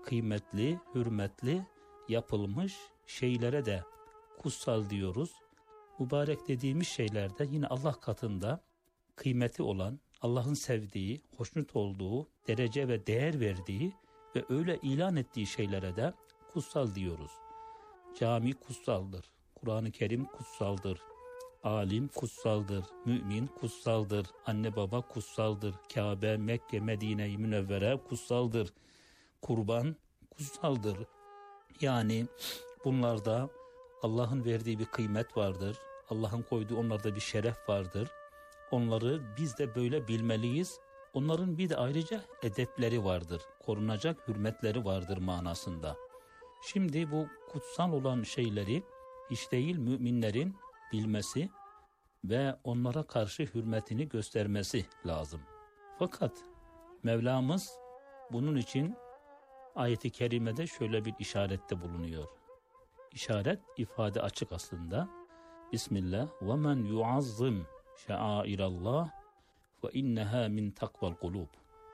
kıymetli, hürmetli yapılmış şeylere de kutsal diyoruz. Mübarek dediğimiz şeylerde yine Allah katında kıymeti olan, Allah'ın sevdiği, hoşnut olduğu, derece ve değer verdiği ve öyle ilan ettiği şeylere de kutsal diyoruz. Cami kutsaldır, Kur'an-ı Kerim kutsaldır, alim kutsaldır, mümin kutsaldır, anne baba kutsaldır, Kabe, Mekke, Medine-i Münevvere kutsaldır, kurban kutsaldır. Yani bunlarda Allah'ın verdiği bir kıymet vardır, Allah'ın koyduğu onlarda bir şeref vardır. Onları biz de böyle bilmeliyiz. Onların bir de ayrıca edepleri vardır, korunacak hürmetleri vardır manasında. Şimdi bu kutsal olan şeyleri hiç değil müminlerin bilmesi ve onlara karşı hürmetini göstermesi lazım. Fakat Mevlamız bunun için ayet-i kerimede şöyle bir işarette bulunuyor. İşaret, ifade açık aslında. Bismillah ve men yuazzim şairallah ve inneha min takval kulub.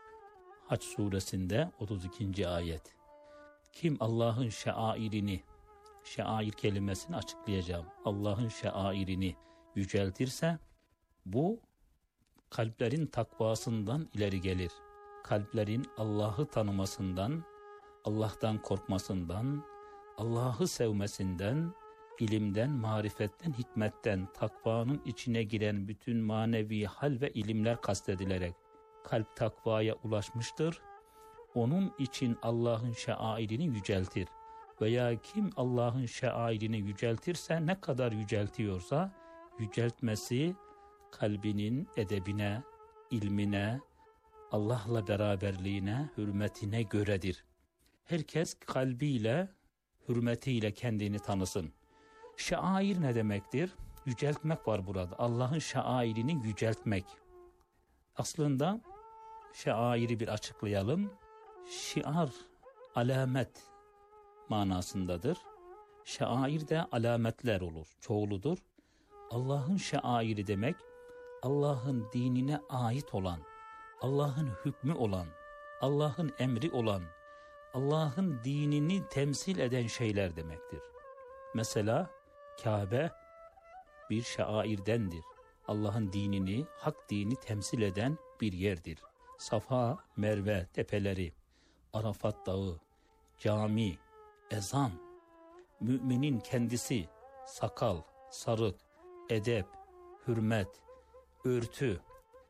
Hac suresinde 32. ayet. Kim Allah'ın şairini, şair kelimesini açıklayacağım, Allah'ın şairini yüceltirse bu kalplerin takvasından ileri gelir. Kalplerin Allah'ı tanımasından, Allah'tan korkmasından, Allah'ı sevmesinden, ilimden, marifetten, hikmetten, takvanın içine giren bütün manevi hal ve ilimler kastedilerek kalp takvaya ulaşmıştır. Onun için Allah'ın şairini yüceltir. Veya kim Allah'ın şairini yüceltirse, ne kadar yüceltiyorsa, yüceltmesi kalbinin edebine, ilmine, Allah'la beraberliğine, hürmetine göredir. Herkes kalbiyle, hürmetiyle kendini tanısın. Şair ne demektir? Yüceltmek var burada. Allah'ın şairini yüceltmek. Aslında şairi bir açıklayalım. Şiar, alamet manasındadır. Şair de alametler olur, çoğuludur. Allah'ın şairi demek, Allah'ın dinine ait olan, Allah'ın hükmü olan, Allah'ın emri olan, Allah'ın dinini temsil eden şeyler demektir. Mesela Kabe bir şairdendir. Allah'ın dinini, hak dini temsil eden bir yerdir. Safa, Merve tepeleri, Arafat dağı, cami, ezan, müminin kendisi, sakal, sarık, edep, hürmet, örtü,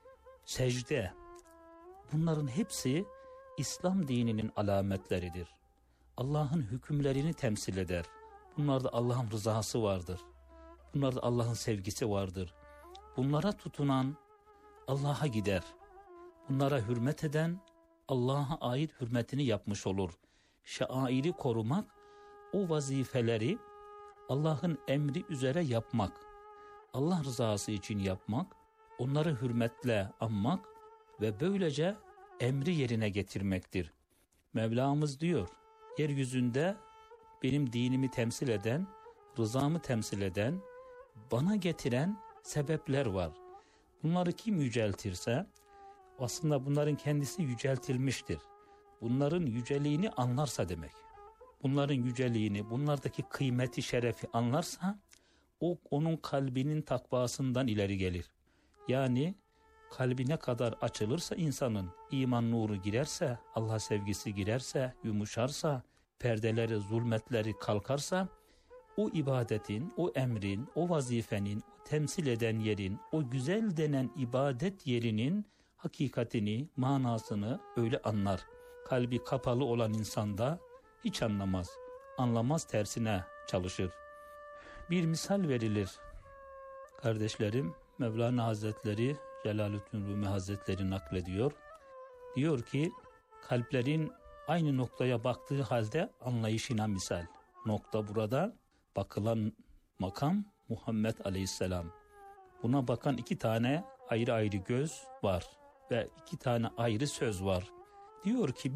secde, bunların hepsi İslam dininin alametleridir. Allah'ın hükümlerini temsil eder. Bunlarda Allah'ın rızası vardır. Bunlarda Allah'ın sevgisi vardır. Bunlara tutunan Allah'a gider. Bunlara hürmet eden Allah'a ait hürmetini yapmış olur. Şairi korumak, o vazifeleri Allah'ın emri üzere yapmak, Allah rızası için yapmak, onları hürmetle anmak ve böylece emri yerine getirmektir. Mevlamız diyor, yeryüzünde benim dinimi temsil eden, rızamı temsil eden, bana getiren sebepler var. Bunları kim yüceltirse, aslında bunların kendisi yüceltilmiştir. Bunların yüceliğini anlarsa demek. Bunların yüceliğini, bunlardaki kıymeti, şerefi anlarsa, o onun kalbinin takvasından ileri gelir. Yani kalbi ne kadar açılırsa insanın, iman nuru girerse, Allah sevgisi girerse, yumuşarsa, perdeleri, zulmetleri kalkarsa, o ibadetin, o emrin, o vazifenin, o temsil eden yerin, o güzel denen ibadet yerinin hakikatini, manasını öyle anlar. Kalbi kapalı olan insanda hiç anlamaz. Anlamaz, tersine çalışır. Bir misal verilir. Kardeşlerim, Mevlana Hazretleri, Celaleddin Rumi Hazretleri naklediyor. Diyor ki, kalplerin aynı noktaya baktığı halde anlayışına misal. Nokta burada, bakılan makam Muhammed Aleyhisselam. Buna bakan iki tane ayrı ayrı göz var ve iki tane ayrı söz var. Diyor ki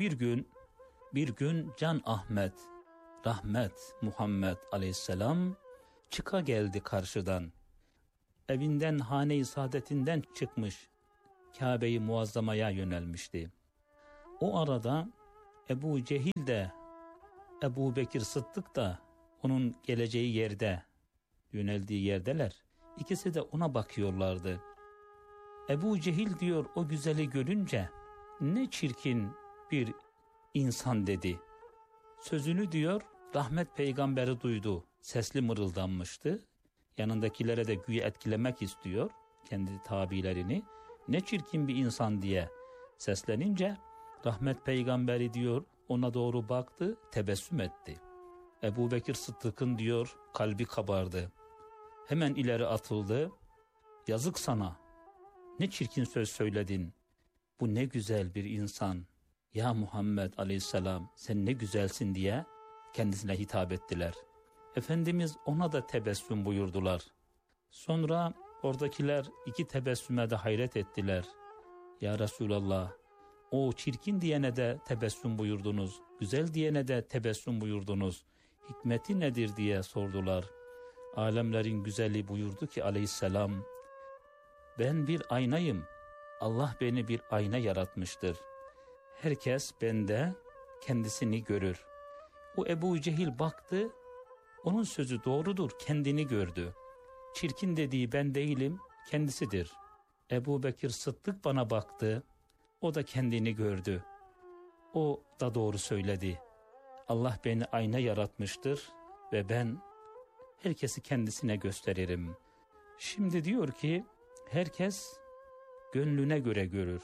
bir gün Can Ahmet, Rahmet Muhammed Aleyhisselam çıka geldi karşıdan. Evinden, hane-i saadetinden çıkmış, Kabe-i Muazzama'ya yönelmişti. O arada Ebu Cehil de Ebu Bekir Sıddık da onun geleceği yerde, yöneldiği yerdeler. İkisi de ona bakıyorlardı. Ebu Cehil diyor o güzeli görünce ne çirkin bir insan dedi. Sözünü diyor rahmet peygamberi duydu. Sesli mırıldanmıştı. Yanındakilere de güya etkilemek istiyor kendi tabilerini. Ne çirkin bir insan diye seslenince rahmet peygamberi diyor ona doğru baktı, tebessüm etti. Ebu Bekir Sıddık'ın diyor kalbi kabardı. Hemen ileri atıldı. Yazık sana. Ne çirkin söz söyledin. Bu ne güzel bir insan. Ya Muhammed Aleyhisselam sen ne güzelsin diye kendisine hitap ettiler. Efendimiz ona da tebessüm buyurdular. Sonra oradakiler iki tebessüme de hayret ettiler. Ya Resulallah, o çirkin diyene de tebessüm buyurdunuz, güzel diyene de tebessüm buyurdunuz. Hikmeti nedir diye sordular. Alemlerin güzeli buyurdu ki aleyhisselam, ben bir aynayım. Allah beni bir ayna yaratmıştır. Herkes bende kendisini görür. O Ebu Cehil baktı, onun sözü doğrudur, kendini gördü. Çirkin dediği ben değilim, kendisidir. Ebu Bekir Sıddık bana baktı, o da kendini gördü. O da doğru söyledi. Allah beni ayna yaratmıştır ve ben herkesi kendisine gösteririm. Şimdi diyor ki herkes gönlüne göre görür.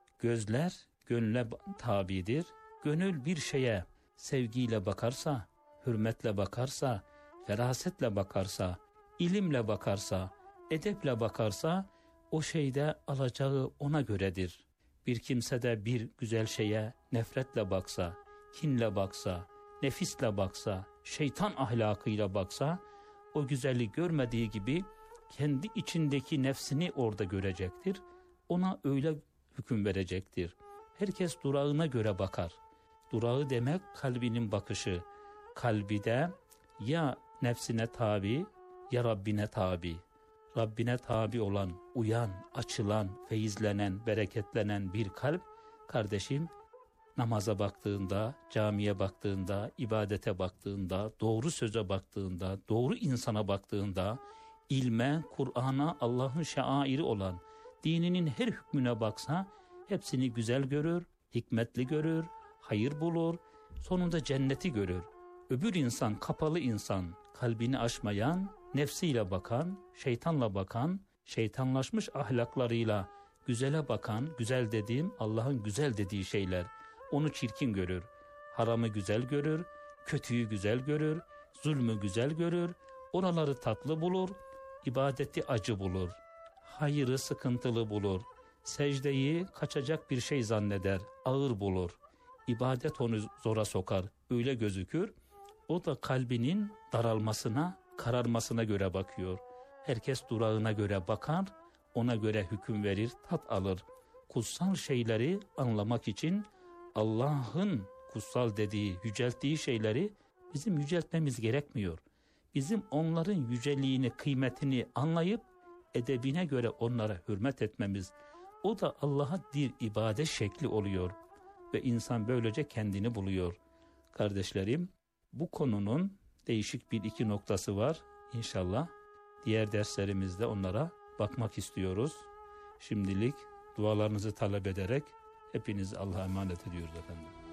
Gözler gönle tabidir. Gönül bir şeye sevgiyle bakarsa, hürmetle bakarsa, ferasetle bakarsa, ilimle bakarsa, edeple bakarsa o şeyde alacağı ona göredir. Bir kimse de bir güzel şeye nefretle baksa, kinle baksa, nefisle baksa, şeytan ahlakıyla baksa, o güzelliği görmediği gibi kendi içindeki nefsini orada görecektir. Ona öyle hüküm verecektir. Herkes durağına göre bakar. Durağı demek kalbinin bakışı. Kalbi de ya nefsine tabi ya Rabbine tabi. Rabbine tabi olan, uyan, açılan, feyizlenen, bereketlenen bir kalp, kardeşim, namaza baktığında, camiye baktığında, ibadete baktığında, doğru söze baktığında, doğru insana baktığında, ilme, Kur'an'a, Allah'ın şairi olan, dininin her hükmüne baksa, hepsini güzel görür, hikmetli görür, hayır bulur, sonunda cenneti görür. Öbür insan, kapalı insan, kalbini aşmayan, nefsiyle bakan, şeytanla bakan, şeytanlaşmış ahlaklarıyla güzele bakan, güzel dediğim Allah'ın güzel dediği şeyler, onu çirkin görür. Haramı güzel görür, kötüyü güzel görür, zulmü güzel görür, oraları tatlı bulur, ibadeti acı bulur, hayırı sıkıntılı bulur, secdeyi kaçacak bir şey zanneder, ağır bulur, ibadet onu zora sokar, öyle gözükür. O da kalbinin daralmasına, kararmasına göre bakıyor. Herkes durağına göre bakar, ona göre hüküm verir, tat alır. Kutsal şeyleri anlamak için Allah'ın kutsal dediği, yücelttiği şeyleri bizim yüceltmemiz gerekmiyor. Bizim onların yüceliğini, kıymetini anlayıp edebine göre onlara hürmet etmemiz, o da Allah'a bir ibadet şekli oluyor ve insan böylece kendini buluyor. Kardeşlerim, bu konunun değişik bir iki noktası var. İnşallah diğer derslerimizde onlara bakmak istiyoruz. Şimdilik dualarınızı talep ederek hepinizi Allah'a emanet ediyoruz efendim.